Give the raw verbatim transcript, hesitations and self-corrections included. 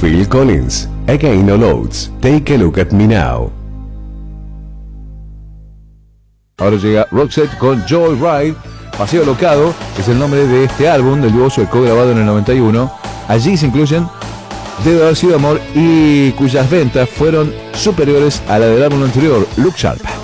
Phil Collins, Again All Oates, Take a Look at Me Now. Ahora llega Roxette con Joyride. Paseo Locado es el nombre de este álbum del dúo sueco grabado en el noventa y uno. Allí se incluyen Debe haber sido amor y cuyas ventas fueron superiores a la del álbum anterior, Look Sharp.